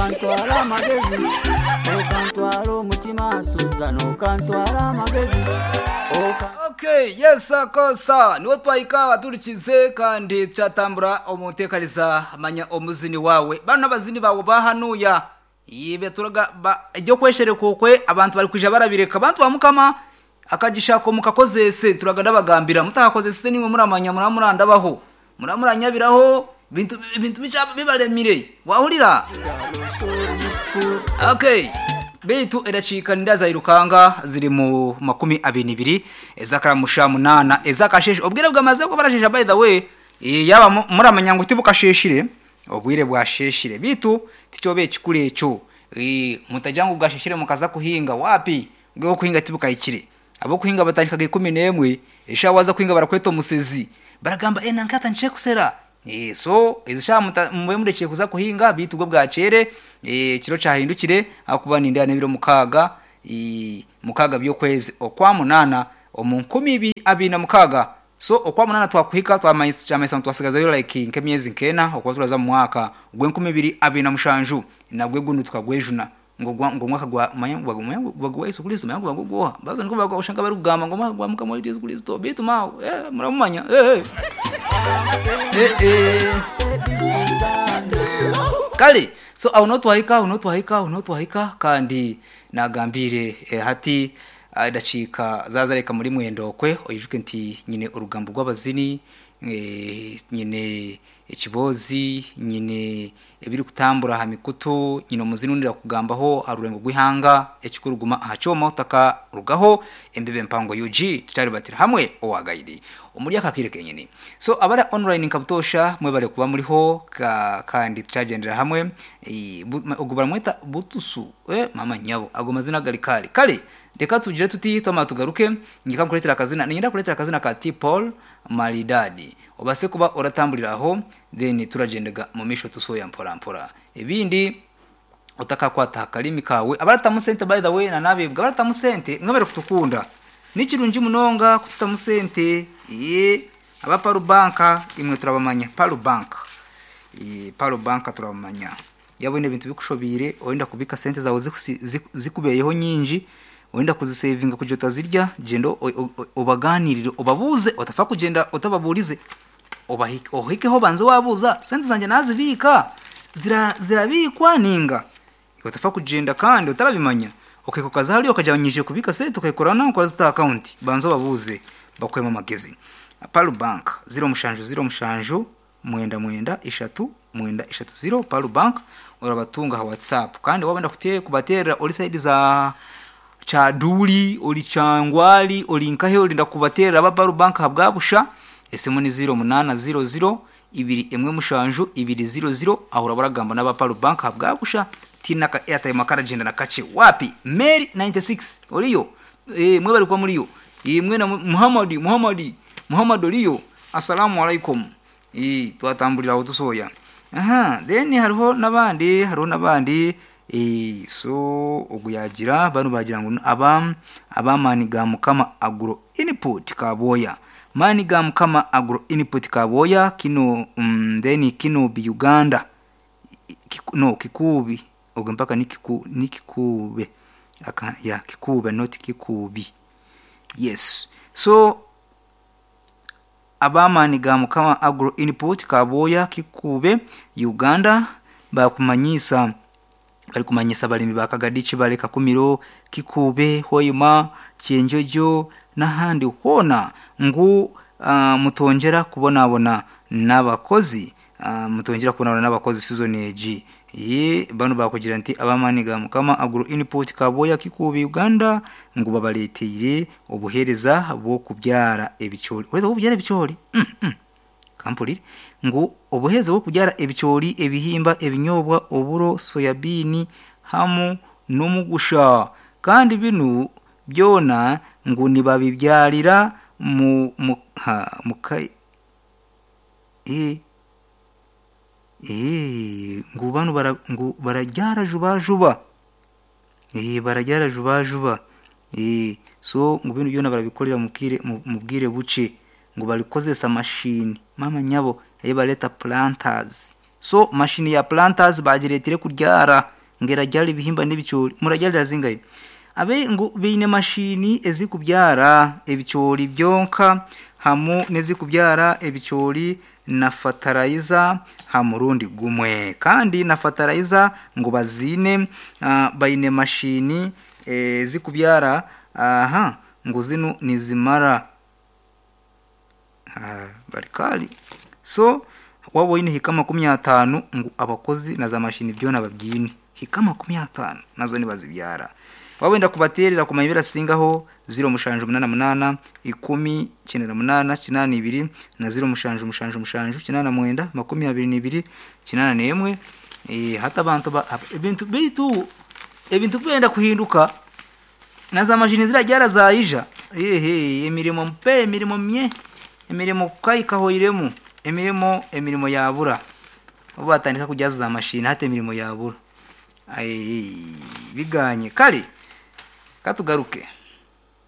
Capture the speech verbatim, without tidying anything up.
okantwala amagezi okantwala umutima Susan okantwala amagezi oka Okay, yes akosa niwo twayika baturikize kandi cyatambura umutekaniza amanya omuzini wawe bana bazini bawo bahanuya yibe turaga ijyo kweshere kokwe abantu bari kwija barabireka abantu bamukama akagishako mukakoze se turaga ndabagambira mutakoze se nimwe muramanya muramuranda baho muramuranyabiraho bintu bintu bica bibaremire wahurira. Okay, Beitu edacika ndaza irukanga ziri mu makumi abiri ezakara musha munana ezakasheshe obwire bwamaze ko barashesha by the way yaba muramanya ngo tibukasheshire obwire bwasheshire bitu ticobe kikure cyo mutajangu gasheshire mukaza kuhinga wapi ngo kuhinga tibukayikire abo kuhinga batandikaga ikumi n'imwe esha waza kuhinga barakweto musezi baragamba ena nkata nche kusera Eh so izisha mwe mureke kuza kuhinga bitu bwo bwacere eh kiro cyahindukire akubana indane biro mukaga eh mukaga byo kwezi okwa munana omunkumi abina mukaga so okwa munana twakuhika twamanyisa cyamesa twasigaza yo like nkemyezi nkena okwa turaza mu mwaka gwe nkumi bibiri abina mushanju nabwe gunu tukagwejuna ngo ngo mwaka gwa manya gwa gwa gwa Yesu Kristo manya gwa gwa bazo niko bagwa ushanga barugamba ngo gwa muka muri Yesu Kristo bitu ma eh muramumanya eh eh eh kali so au not wahika unot wahika unot wahika kandi nagambire eh, hati adacika zazareka muri mwendokwe oyijuke nti nyine urugambo rw'abazini eh, nyine ikibozi nyine ebiri kutambura hamikutu nyine umuzini unira kugambaho arurengo gwihanga ekikuruguma ahacoma utaka rugaho embebe mpango U G tutari batira hamwe owagaidi umuri akakireke nyine so abara online nkabutosha mwe bare kuba muri ho ka, kandi tutagendera hamwe ugubara mweta butusu eh mama nyabo agomazina galikali kale deka tujire tuti toma tugaruke ngika kuletera akazina ninda kuletera akazina ka T Paul Maridadi obase kuba oratambulira aho then turagendega mu misho tusoya mpora mpora ebindi utaka kwata akalimi kawe abaratamusente by the way na nabibwa abaratamusente mwabere kutukunda nikirungi munonga kutamusente ye aba Paru banka imwe turabamanya Paru bank e Paru banka turabamanya yabone ibintu bikushobire oenda kubika sente zawe zikubeyeho nyinji wenda kuzisavinga kujota zirya gendo obaganirire obabuze otafa kugenda otababurize obahike ohike ho banze wabuza sente zanje nazibika zira zirabikwa ninga otafa kugenda kandi utarabimanya okeko kaza hali okajanyije kubika sente ukayikorana kwa zita account banze babuze bakwema magezi Paru bank zero mushanju zero mushanju mwenda mwenda ishatu mwenda ishatu zero Paru bank urabatunga ha WhatsApp kandi wabenda kutiye kubatera oli side za chaduli oli changwali oli nkahe oli ndakubatera aba Paru bank habwabusha esemo ni zero munana zero zero ibiri emwe mushanju ibiri zero zero ahura baragamba n'aba Paru bank habwabusha tina ka airtime makara jenda nakache wapi Mary ninety-six oliyo eh mwe bari kwa muliyo eh mwe na Muhammadi Muhammadi Muhammad oliyo assalamu alaikum eh twatambulira utusoya aha then hariho nabandi hariho nabandi eh so oguyagira banu bagira ngo aba abamaniga mukama agro input kaboya maniga mukama agro input kaboya kino um, then kino bi Uganda Kiku, no kikubi ogempaka nikiku nikikube aka ya kikube not kikubi yes so abamaniga mukama agro input kaboya kikube Uganda bakumanyisa bari kumanyisa balimi bakagadici bareka kumiro kikube hoyuma cyenjojo nahandi ukona ngu uh, mutongera kubona bona nabakozi uh, mutongera kubona nabakozi season egi ye banu bakugira nti abamaniga mukama agro input kaboya kikubi Uganda ngo babaletire obuhereza bwo kubyara ebicholi uretse kubyara ebicholi mm -mm. kampuli ngo obuhereza bwo kubyara ebicholi ebihimba ebinyobwa oburo soyabini hamu nomugusha kandi binu byona ngo nibabibyarira mu ha mukai e eh ngo banu bara ngo barajyara juba juba eh barajyara juba juba eh so ngo bintu byona barabikorera mukire mubwire buce ngo barikozesa machine mama nyabo aye baleta planters so mashini ya planters bagiretire kuryara ngera ryari bihimba n'ibicori muragyarira zingaye abe ngo bine mashini ezi kubyara ebicori byonka hamu nezi kubyara ebicori na fertilizer hamurundi gumwe kandi na fertilizer ngo bazine uh, bayine mashini e, zikubyara aha ngo zino nizimara ha barikali so wabo yine hikama makumyabiri na gatanu ngo abakozi na za mashini byo nababyini hikama makumyabiri na gatanu nazo ni bazibyara wabenda kubaterera ku mayibera singaho zero mushanju munana munana ikumi kinera munana kinana ibiri na zero mushanju mushanju mushanju kinana mwenda makumyabiri n'ibiri kinana nemwe eh hata abantu ba ibintu bitu ibintu benda kuhinduka na za mashini zirajyara zaija ehe emirimo mpe emirimo mye emirimo kayika hoiremo emirimo emirimo yabura ubatandika kujyaza za mashini hata emirimo yabura ai biganye kali katugaruke